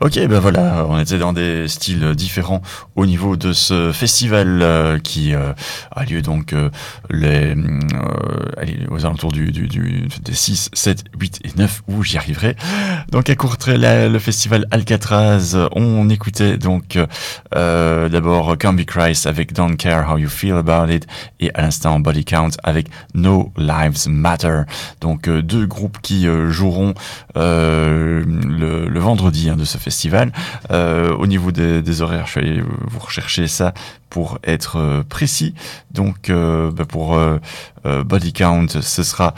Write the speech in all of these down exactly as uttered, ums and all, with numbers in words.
Ok, ben voilà, on était dans des styles différents au niveau de ce festival euh, qui euh, a lieu donc euh, les, euh, allez, aux alentours du, du, du, des six, sept, huit et neuf, où j'y arriverai. Donc à Courtrai, la, le festival Alcatraz, on écoutait donc euh, d'abord Combi Christ avec Don't Care How You Feel About It et à l'instant Body Count avec No Lives Matter. Donc euh, deux groupes qui euh, joueront euh, le, le vendredi hein, de ce festival. Euh, au niveau des, des horaires, je vais aller vous rechercher ça pour être euh, précis. Donc euh, bah pour euh, euh, Body Count, ce sera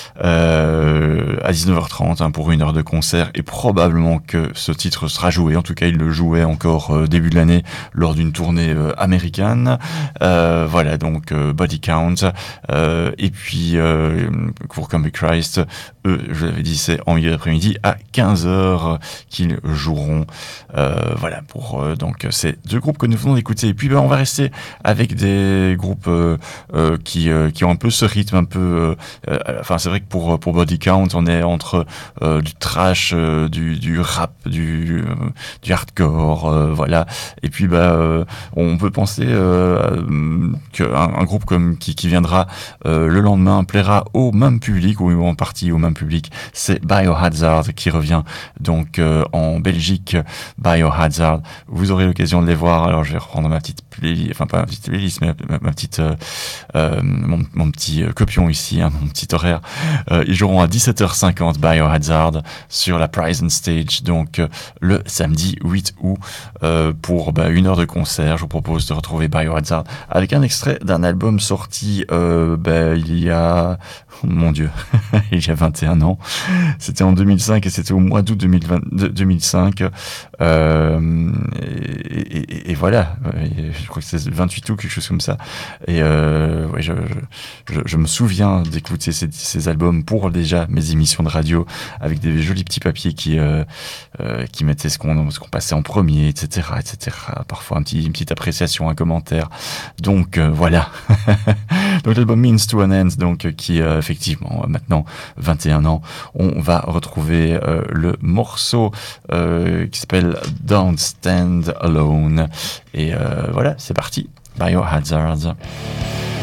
euh, à dix-neuf heures trente hein, pour une heure de concert et probablement que ce titre sera joué. En tout cas, il le jouait encore euh, début de l'année lors d'une tournée euh, américaine. Euh, voilà, donc euh, Body Count. Euh, et puis euh, pour Combi Christ, eux, je l'avais dit, c'est en milieu d'après-midi à quinze heures qu'ils joueront. Euh, voilà, pour euh, donc ces deux groupes que nous venons d'écouter. Et puis ben, on va rester avec des groupes euh, euh, qui euh, qui ont un peu ce rythme un peu. Euh, enfin, c'est vrai que pour pour Body Count, on est entre euh, du trash, euh, du du rap, du euh, du hardcore, euh, voilà. Et puis bah euh, on peut penser euh, qu'un un groupe comme qui qui viendra euh, le lendemain plaira au même public ou en partie au même public, c'est Biohazard qui revient donc euh, en Belgique. Biohazard, vous aurez l'occasion de les voir. Alors je vais reprendre ma petite playlist, enfin pas ma petite playlist, mais ma, ma petite euh, euh, mon, mon petit euh, copion ici, hein, mon petit horaire. Euh, ils joueront à dix-sept heures cinquante Biohazard sur la Prison Stage, donc euh, le samedi huit août euh, pour bah, une heure de concert. Je vous propose de retrouver Biohazard avec un extrait d'un album sorti euh, bah, il y a oh, mon Dieu il y a vingt et un ans. C'était en deux mille cinq et c'était au mois d'août deux mille vingt, deux mille cinq. Euh, et, et, et voilà, et je crois que c'est le vingt-huit août, quelque chose comme ça. Et euh, ouais, je, je, je me souviens d'écouter ces, ces albums pour déjà mes émissions de radio avec des jolis petits papiers qui euh, euh, qui mettaient ce qu'on ce qu'on passait en premier, et cetera, et cetera. Parfois un petit une petite appréciation, un commentaire. Donc euh, voilà. Donc l'album Means to an End, donc qui euh, effectivement maintenant vingt et un ans, on va retrouver euh, le morceau euh, qui s'appelle Don't Stand Alone. Et euh, voilà, c'est parti. Biohazard.